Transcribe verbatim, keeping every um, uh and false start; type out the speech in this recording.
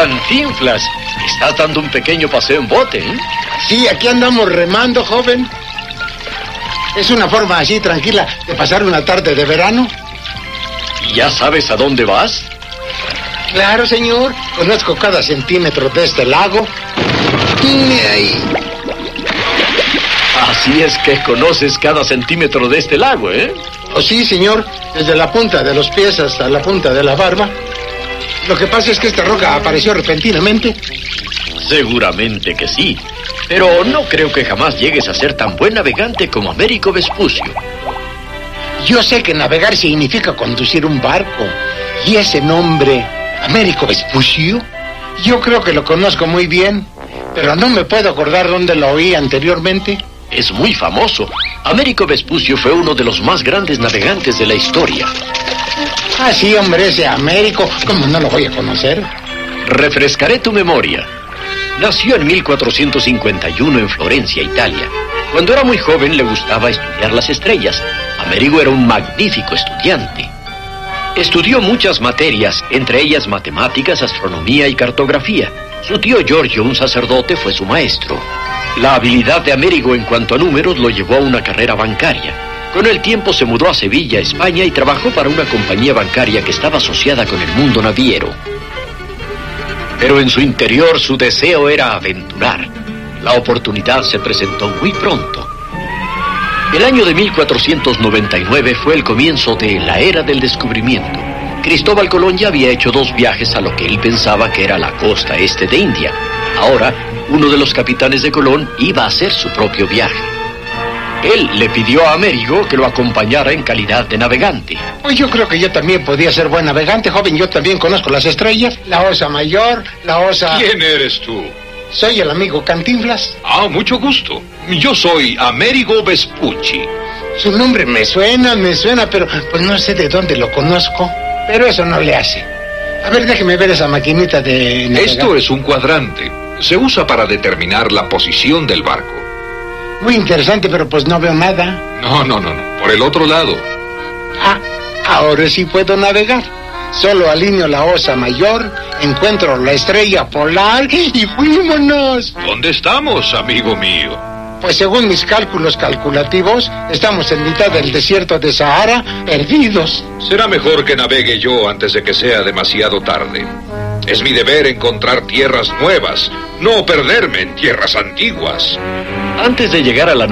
Cantinflas, estás dando un pequeño paseo en bote, ¿eh? Sí, aquí andamos remando, joven. Es una forma así tranquila de pasar una tarde de verano. ¿Y ya sabes a dónde vas? Claro, señor. Conozco cada centímetro de este lago. Mire ahí. Así es que conoces cada centímetro de este lago, ¿eh? Oh, sí, señor. Desde la punta de los pies hasta la punta de la barba. Lo que pasa es que esta roca apareció repentinamente. Seguramente que sí. Pero no creo que jamás llegues a ser tan buen navegante como Américo Vespucio. Yo sé que navegar significa conducir un barco. Y ese nombre, Américo Vespucio, yo creo que lo conozco muy bien. Pero no me puedo acordar dónde lo oí anteriormente. Es muy famoso. Américo Vespucio fue uno de los más grandes navegantes de la historia. Ah, sí, hombre, ese Américo. ¿Cómo no lo voy a conocer? Refrescaré tu memoria. Nació en mil cuatrocientos cincuenta y uno en Florencia, Italia. Cuando era muy joven le gustaba estudiar las estrellas. Américo era un magnífico estudiante. Estudió muchas materias, entre ellas matemáticas, astronomía y cartografía. Su tío Giorgio, un sacerdote, fue su maestro. La habilidad de Américo en cuanto a números lo llevó a una carrera bancaria. Con el tiempo se mudó a Sevilla, España, y trabajó para una compañía bancaria que estaba asociada con el mundo naviero. Pero en su interior su deseo era aventurar. La oportunidad se presentó muy pronto. El año de mil cuatrocientos noventa y nueve fue el comienzo de la era del descubrimiento. Cristóbal Colón ya había hecho dos viajes a lo que él pensaba que era la costa este de India. Ahora, uno de los capitanes de Colón iba a hacer su propio viaje. Él le pidió a Américo que lo acompañara en calidad de navegante. Pues yo creo que yo también podía ser buen navegante, joven. Yo también conozco las estrellas, la Osa Mayor, la Osa... ¿Quién eres tú? Soy el amigo Cantinflas. Ah, mucho gusto. Yo soy Américo Vespucci. Su nombre me suena, me suena, pero pues no sé de dónde lo conozco. Pero eso no le hace. A ver, déjeme ver esa maquinita de navegar. Esto es un cuadrante. Se usa para determinar la posición del barco. Muy interesante, pero pues no veo nada. No, no, no, no. Por el otro lado. Ah, ahora sí puedo navegar. Solo alineo la Osa Mayor, encuentro la estrella polar y ¡fuímonos! ¿Dónde estamos, amigo mío? Pues según mis cálculos calculativos, estamos en mitad del desierto de Sahara, perdidos. Será mejor que navegue yo antes de que sea demasiado tarde. Es mi deber encontrar tierras nuevas, no perderme en tierras antiguas. Antes de llegar a la